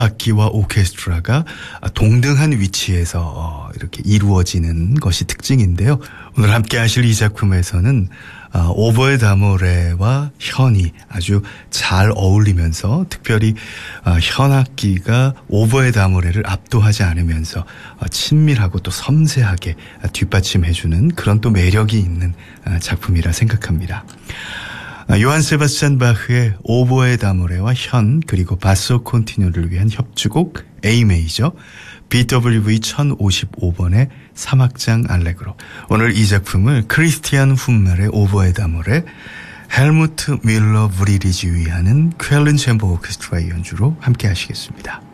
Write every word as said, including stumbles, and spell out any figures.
악기와 오케스트라가 동등한 위치에서 이렇게 이루어지는 것이 특징인데요. 오늘 함께 하실 이 작품에서는 오보에 다모레와 현이 아주 잘 어울리면서 특별히 현악기가 오보에 다모레를 압도하지 않으면서 친밀하고 또 섬세하게 뒷받침해주는 그런 또 매력이 있는 작품이라 생각합니다. 요한 세바스찬 바흐의 오보에 다모레와 현 그리고 바소 콘티뉴를 위한 협주곡 A 메이저 비더블유브이 천오십오 번의 삼 악장 알레그로. 오늘 이 작품을 크리스티안 훔멜의 오보에 다모레, 헬무트 밀러 브리리 지휘하는 쾰른 챔버 오케스트라의 연주로 함께 하시겠습니다.